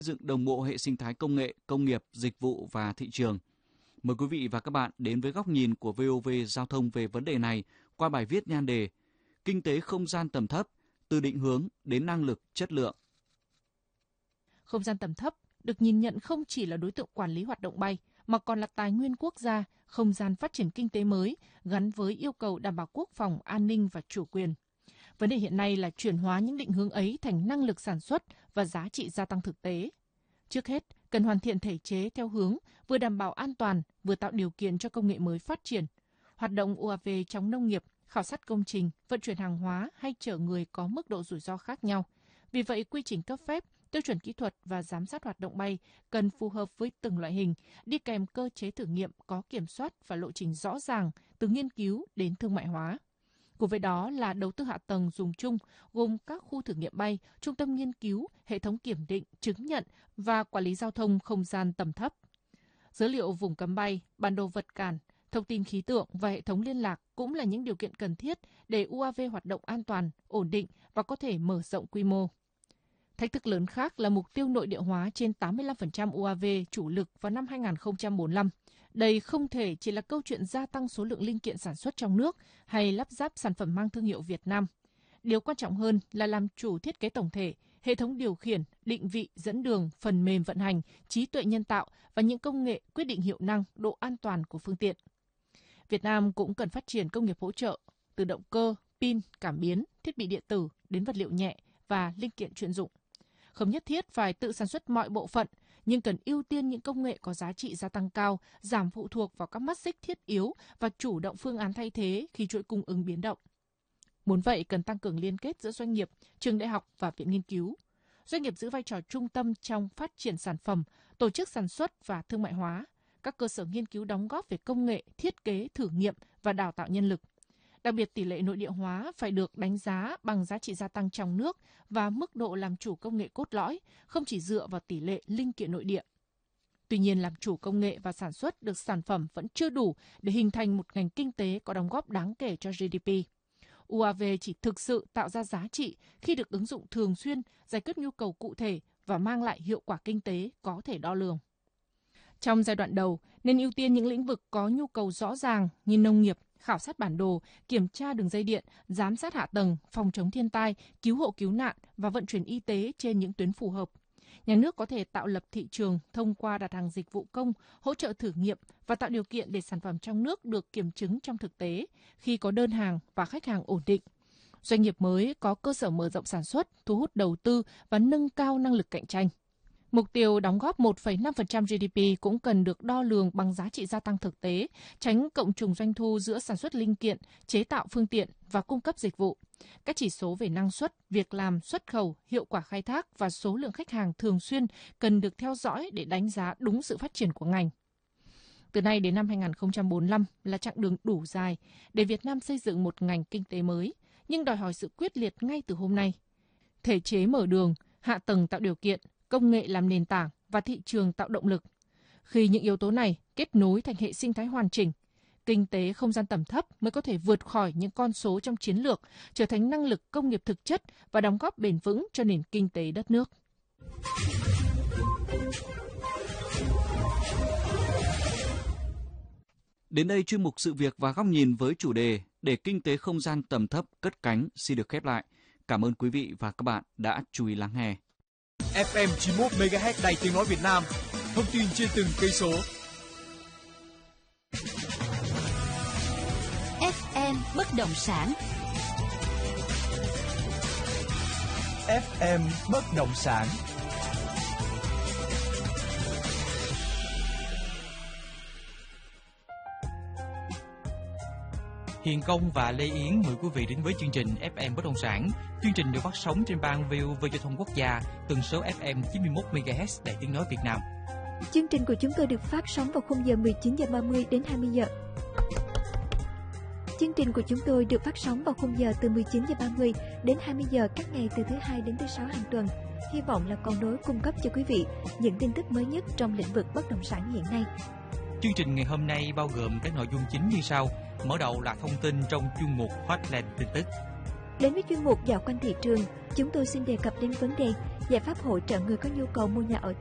dựng đồng bộ hệ sinh thái công nghệ, công nghiệp, dịch vụ và thị trường. Mời quý vị và các bạn đến với góc nhìn của VOV Giao thông về vấn đề này qua bài viết nhan đề Kinh tế không gian tầm thấp, từ định hướng đến năng lực, chất lượng. Không gian tầm thấp được nhìn nhận không chỉ là đối tượng quản lý hoạt động bay, mà còn là tài nguyên quốc gia, không gian phát triển kinh tế mới gắn với yêu cầu đảm bảo quốc phòng, an ninh và chủ quyền. Vấn đề hiện nay là chuyển hóa những định hướng ấy thành năng lực sản xuất và giá trị gia tăng thực tế. Trước hết, cần hoàn thiện thể chế theo hướng vừa đảm bảo an toàn, vừa tạo điều kiện cho công nghệ mới phát triển. Hoạt động UAV trong nông nghiệp, khảo sát công trình, vận chuyển hàng hóa hay chở người có mức độ rủi ro khác nhau. Vì vậy, quy trình cấp phép, tiêu chuẩn kỹ thuật và giám sát hoạt động bay cần phù hợp với từng loại hình, đi kèm cơ chế thử nghiệm có kiểm soát và lộ trình rõ ràng từ nghiên cứu đến thương mại hóa. Cùng với đó là đầu tư hạ tầng dùng chung, gồm các khu thử nghiệm bay, trung tâm nghiên cứu, hệ thống kiểm định, chứng nhận và quản lý giao thông không gian tầm thấp. Dữ liệu vùng cấm bay, bản đồ vật cản, thông tin khí tượng và hệ thống liên lạc cũng là những điều kiện cần thiết để UAV hoạt động an toàn, ổn định và có thể mở rộng quy mô. Thách thức lớn khác là mục tiêu nội địa hóa trên 85% UAV chủ lực vào năm 2045. Đây không thể chỉ là câu chuyện gia tăng số lượng linh kiện sản xuất trong nước hay lắp ráp sản phẩm mang thương hiệu Việt Nam. Điều quan trọng hơn là làm chủ thiết kế tổng thể, hệ thống điều khiển, định vị, dẫn đường, phần mềm vận hành, trí tuệ nhân tạo và những công nghệ quyết định hiệu năng, độ an toàn của phương tiện. Việt Nam cũng cần phát triển công nghiệp hỗ trợ, từ động cơ, pin, cảm biến, thiết bị điện tử đến vật liệu nhẹ và linh kiện chuyên dụng. Không nhất thiết phải tự sản xuất mọi bộ phận, nhưng cần ưu tiên những công nghệ có giá trị gia tăng cao, giảm phụ thuộc vào các mắt xích thiết yếu và chủ động phương án thay thế khi chuỗi cung ứng biến động. Muốn vậy, cần tăng cường liên kết giữa doanh nghiệp, trường đại học và viện nghiên cứu. Doanh nghiệp giữ vai trò trung tâm trong phát triển sản phẩm, tổ chức sản xuất và thương mại hóa. Các cơ sở nghiên cứu đóng góp về công nghệ, thiết kế, thử nghiệm và đào tạo nhân lực. Đặc biệt, tỷ lệ nội địa hóa phải được đánh giá bằng giá trị gia tăng trong nước và mức độ làm chủ công nghệ cốt lõi, không chỉ dựa vào tỷ lệ linh kiện nội địa. Tuy nhiên, làm chủ công nghệ và sản xuất được sản phẩm vẫn chưa đủ để hình thành một ngành kinh tế có đóng góp đáng kể cho GDP. UAV chỉ thực sự tạo ra giá trị khi được ứng dụng thường xuyên, giải quyết nhu cầu cụ thể và mang lại hiệu quả kinh tế có thể đo lường. Trong giai đoạn đầu, nên ưu tiên những lĩnh vực có nhu cầu rõ ràng như nông nghiệp, khảo sát bản đồ, kiểm tra đường dây điện, giám sát hạ tầng, phòng chống thiên tai, cứu hộ cứu nạn và vận chuyển y tế trên những tuyến phù hợp. Nhà nước có thể tạo lập thị trường thông qua đặt hàng dịch vụ công, hỗ trợ thử nghiệm và tạo điều kiện để sản phẩm trong nước được kiểm chứng trong thực tế khi có đơn hàng và khách hàng ổn định. Doanh nghiệp mới có cơ sở mở rộng sản xuất, thu hút đầu tư và nâng cao năng lực cạnh tranh. Mục tiêu đóng góp 1,5% GDP cũng cần được đo lường bằng giá trị gia tăng thực tế, tránh cộng trùng doanh thu giữa sản xuất linh kiện, chế tạo phương tiện và cung cấp dịch vụ. Các chỉ số về năng suất, việc làm, xuất khẩu, hiệu quả khai thác và số lượng khách hàng thường xuyên cần được theo dõi để đánh giá đúng sự phát triển của ngành. Từ nay đến năm 2045 là chặng đường đủ dài để Việt Nam xây dựng một ngành kinh tế mới, nhưng đòi hỏi sự quyết liệt ngay từ hôm nay. Thể chế mở đường, hạ tầng tạo điều kiện, công nghệ làm nền tảng và thị trường tạo động lực. Khi những yếu tố này kết nối thành hệ sinh thái hoàn chỉnh, kinh tế không gian tầm thấp mới có thể vượt khỏi những con số trong chiến lược, trở thành năng lực công nghiệp thực chất và đóng góp bền vững cho nền kinh tế đất nước. Đến đây, chuyên mục Sự việc và góc nhìn với chủ đề để kinh tế không gian tầm thấp cất cánh xin được khép lại. Cảm ơn quý vị và các bạn đã chú ý lắng nghe. FM 91 MHz Đài Tiếng nói Việt Nam. Thông tin trên từng cây số. FM bất động sản. FM bất động sản. Hiền Công và Lê Yến mời quý vị đến với chương trình FM bất động sản. Chương trình được phát sóng trên ban VOV Giao thông Quốc gia, tần số FM 91 MHz Đài Tiếng nói Việt Nam. Chương trình của chúng tôi được phát sóng vào khung giờ 19h30 đến 20 giờ. Chương trình của chúng tôi được phát sóng vào khung giờ từ 19h30 đến 20 giờ các ngày từ thứ Hai đến thứ Sáu hàng tuần. Hy vọng là cầu nối cung cấp cho quý vị những tin tức mới nhất trong lĩnh vực bất động sản hiện nay. Chương trình ngày hôm nay bao gồm các nội dung chính như sau. Mở đầu là thông tin trong chuyên mục Hotline tin tức. Đến với chuyên mục dạo quanh thị trường, chúng tôi xin đề cập đến vấn đề giải pháp hỗ trợ người có nhu cầu mua nhà ở